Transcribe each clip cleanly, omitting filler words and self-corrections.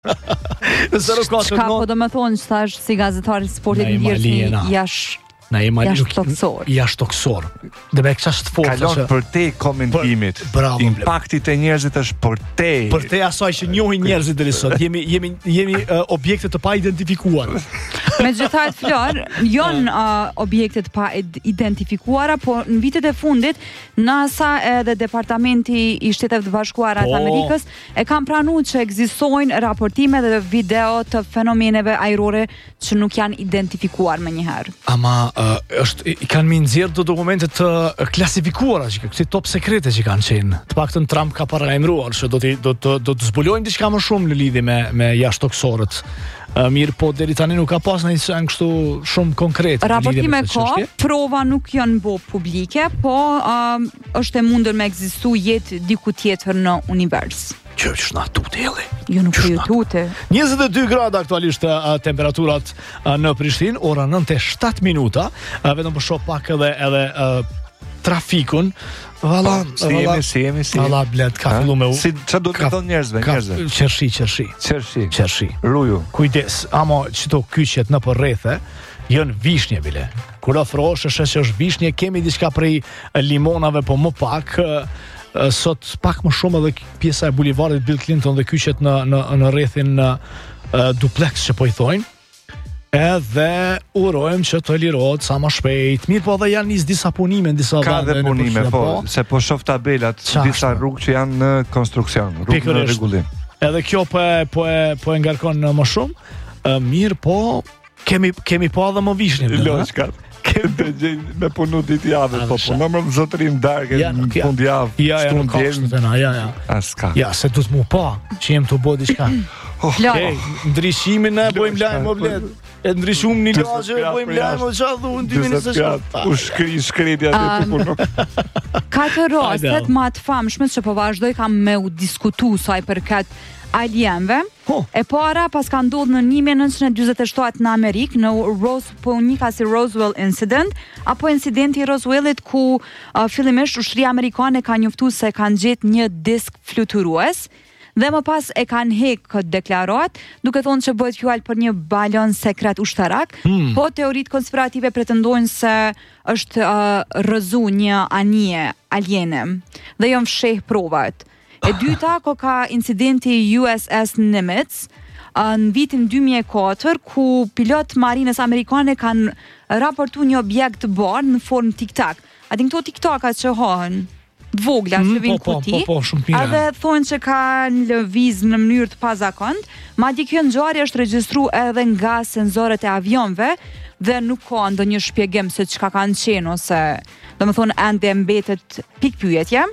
Çka po do me thonë që thash si gazetari sportit ndjesh jashtëtoksor. Dhe me kësa shtë forë. Kalon për te komentimit. Bravo. Impaktit e njerëzit është për te. Për te asaj që njohin njerëzit deri sot. Jemi objekte të pa identifikuar. Megjithatë Flor, janë objekte të pa identifikuara, po në vitet e fundit NASA edhe Departamenti i Shteteve të Bashkuara të Amerikës e kanë pranuar që ekzistojnë raportime dhe video të fenomeneve ajrore që nuk janë identifikuar më njëherë. Ama i kanë mi nxjerrë do dokumente të klasifikuara, kësi top sekrete që kanë qenë. Të paktën Trump ka paralajmëruar që do të zbulojnë diçka më shumë në lidhje me jashtëtoksorët. Mirë, po deri tani nuk ka pas në janë kështu shumë konkrete. Raportime ka, prova nuk janë bo publike, po është e mundur me ekzistu jetë diku tjetër në univers. Që është na tute, Elli. Jo nuk është tute. 22 grada aktualisht temperaturat në Prishtinë, ora 9:07 minuta, vetëm për shoh pak edhe trafikun. Si jemi. Valla blet, ka fillu me Si çfarë do të thonë njerëzve? Qershi. Ruju. Kujdes, ama çto kyçet në rrethe janë vishnje bile. Kur afrohesh është që është vishnje, kemi diçka prej limonave, po më pak sot pak më shumë edhe pjesa e bulevardit Bill Clinton dhe kyçet në rrethin duplex që po i thojnë. Edhe urojmë që të lirohet sa më shpejt. Mirë, po edhe janë nis disa punime në disa vende. Ka dhe punime, se po shoh tabelat, disa rrugë që janë në konstruksion, rrugë në rregullim. Edhe kjo po e ngarkon më shumë. Mirë, po kemi po edhe më vishnje. Loçkat. Kemi gjejnë me punu ditë javë, po punojmë në zotërim darkë në fundjavë. Ja, nuk ka shtëna, ja. Aska. Ja, se du të mu pa, që jem të bo diçka. Ndryshimin e bojmë lajmë o blet. E ndryshum një lagje e bojmë lajmë o qatë dhe unë 2027. U shkritja dhe të punu. Ka të rastet ma të famshme që po vazhdoj kam me u diskutu saj për këtë alienve. E para pas ka ndodhë në 1947 në Amerikë, në po njika si Roswell Incident, apo incidenti i Roswellit ku fillimisht ushtria amerikane ka njoftu se kanë gjetë një disk fluturues, dhe më pas e kanë hek këtë deklarat, duke thonë që bëhet fjalë për një balon sekret ushtarak, po teoritë konspirative pretendojnë se është rrëzu një anije aliene dhe janë fsheh provat. E dyta, ka incidenti USS Nimitz në vitin 2004, ku pilot marinës amerikane kanë raportu një objekt të bardhë në formë tic-tac. A din këto tic-tacat që hohen vogla që vinë kuti, edhe thonë që ka në lëviz në mënyrë të pazakont, madje kjo ngjarje është regjistruar edhe nga senzorët e avionëve dhe nuk ka ndonjë shpjegim se çka kanë qenë ose domethënë ende mbetet pikpyetje.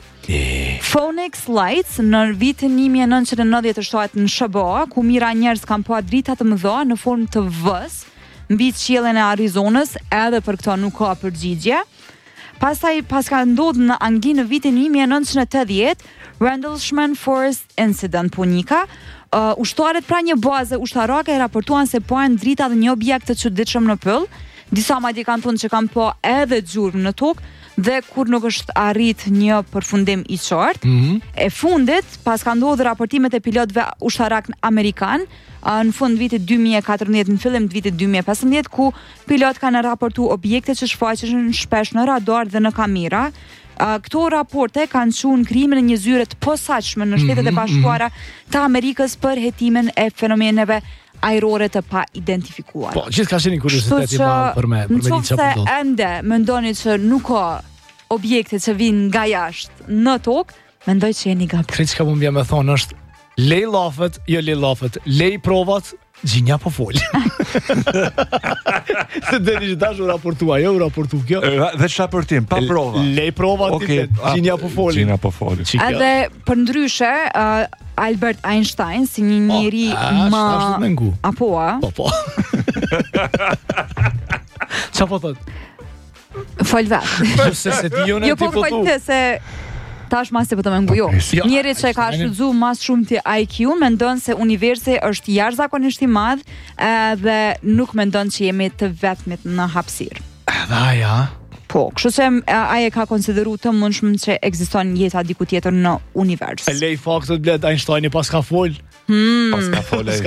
Phoenix Lights në vitin 1997 në SBA, ku mira njerëz kanë pa drita të mëdha në formë të V-s mbi qiellin e Arizonës, edhe për këto nuk ka përgjigje. Pastaj pas ka ndodhur në Angli në vitin 1980, Rendlesham Forest Incident punika, ushtarët pra një baze ushtarake raportuan se pajnë drita dhe një objekt të çuditshëm në pyll. Disa madje kanë thonë që kanë pa edhe gjurmë në tokë dhe kur nuk është arrit një përfundim i qartë. E fundit, pas ka ndodhur raportimet e pilotëve ushtarak amerikan, në fund vitit 2014, në fillim të vitit 2015, ku pilot kanë raportu objekte që shfaqeshin shpesh në radar dhe në kamera. Këto raporte kanë çuar krimin e një zyre të posaçme në Shtetet e Bashkuara të Amerikës për hetimin e fenomeneve ajrore të pa identifikuar. Po, gjithë ka qenë kurioziteti për me ditë çfarë do. Nëse ende mendoni që nuk ka objekte që vinë nga jashtë në tokë, mendoj që jeni gabim. Krejt çka më vjen me thonë është lej llafet, jo lej llafet, lej provat, gjinja po fol. Se deri që tash u raportua kjo. Veç raportim, pa prova. Lej provat, gjinja po fol. Gjinja po fol. Edhe për ndryshe, Albert Einstein si një njeri më apo Po. Çfarë po thot? Fol vetë. Se ti jo po folte se tash mas po të më ngujo. Njeri që ka shfrytzuar mas shumë të IQ mendon se universi është jashtëzakonisht i madh dhe nuk mendon që jemi të vetmit në hapësirë. Ja. Po, kështu që aje ka konsideru të mundshëm që ekziston jeta diku tjetër në univers. E lej faktet blet Einsteini pas ka fol. Pas ka fole